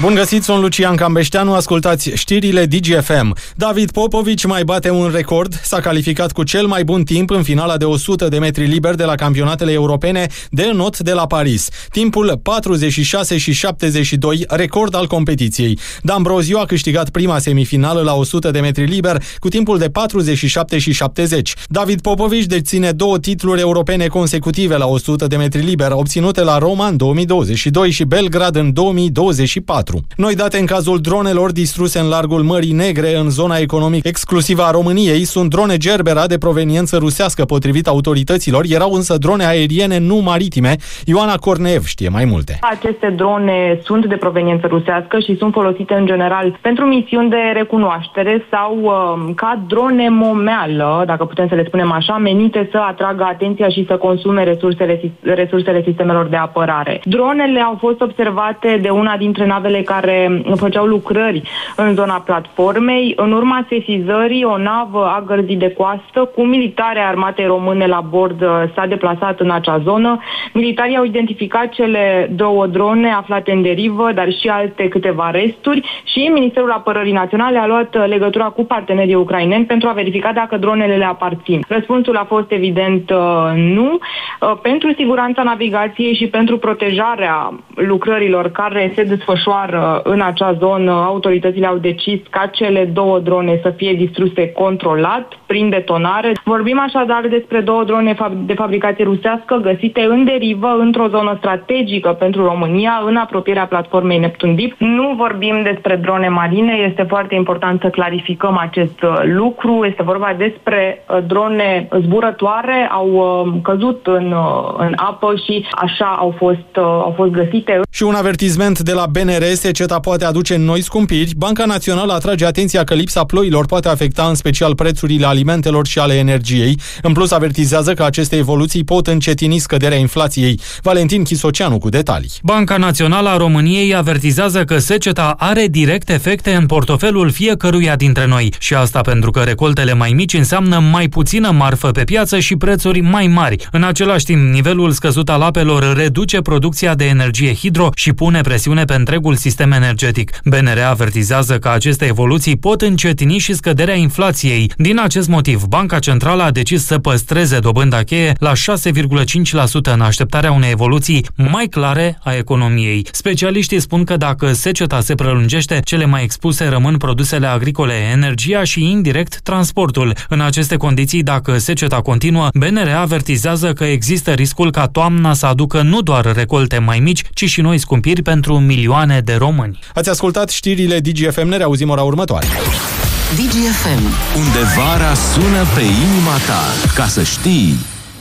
Bun găsit, sunt Lucian Cambeșteanu, ascultați știrile DGFM. David Popovici mai bate un record, s-a calificat cu cel mai bun timp în finala de 100 de metri liber de la campionatele europene de înot de la Paris. Timpul 46 și 72, record al competiției. D'Ambrosio a câștigat prima semifinală la 100 de metri liber cu timpul de 47 și 70. David Popovici deține 2 titluri europene consecutive la 100 de metri liber, obținute la Roma în 2022 și Belgrad în 2024. Noi date în cazul dronelor distruse în largul Mării Negre, în zona economică exclusivă a României, sunt drone Gerbera de proveniență rusească, potrivit autorităților, erau însă drone aeriene, nu maritime. Ioana Corneev știe mai multe. Aceste drone sunt de proveniență rusească și sunt folosite în general pentru misiuni de recunoaștere sau ca drone momeală, dacă putem să le spunem așa, menite să atragă atenția și să consume resursele sistemelor de apărare. Dronele au fost observate de una dintre navele care făceau lucrări în zona platformei. În urma sesizării, o navă a gărzii de coastă cu militare armatei române la bord s-a deplasat în acea zonă. Militarii au identificat cele 2 drone aflate în derivă, dar și alte câteva resturi și Ministerul Apărării Naționale a luat legătura cu partenerii ucraineni pentru a verifica dacă dronele le aparțin. Răspunsul a fost evident nu. Pentru siguranța navigației și pentru protejarea lucrărilor care se desfășoară în acea zonă, autoritățile au decis ca cele 2 drone să fie distruse controlat prin detonare. Vorbim așadar despre 2 drone de fabricație rusească găsite în derivă într-o zonă strategică pentru România, în apropierea platformei Neptun Deep. Nu vorbim despre drone marine, este foarte important să clarificăm acest lucru. Este vorba despre drone zburătoare, au căzut în apă și așa au fost găsite. Și un avertisment de la BNR: seceta poate aduce noi scumpiri. Banca Națională atrage atenția că lipsa ploilor poate afecta în special prețurile alimentelor și ale energiei. În plus, avertizează că aceste evoluții pot încetini scăderea inflației. Valentin Chisoceanu cu detalii. Banca Națională a României avertizează că seceta are direct efecte în portofelul fiecăruia dintre noi. Și asta pentru că recoltele mai mici înseamnă mai puțină marfă pe piață și prețuri mai mari. În același timp, nivelul scăzut al apelor reduce producția de energie hidro și pune presiune pe întregul sistem energetic. BNR avertizează că aceste evoluții pot încetini și scăderea inflației. Din acest motiv, Banca Centrală a decis să păstreze dobânda cheie la 6,5% în așteptarea unei evoluții mai clare a economiei. Specialiștii spun că dacă seceta se prelungește, cele mai expuse rămân produsele agricole, energia și indirect transportul. În aceste condiții, dacă seceta continuă, BNR avertizează că există riscul ca toamna să aducă nu doar recolte mai mici, ci și noi scumpiri pentru milioane de români. Ați ascultat știrile DGFM, ne reauzim ora următoare. DGFM, unde vara sună pe inima ta, ca să știi.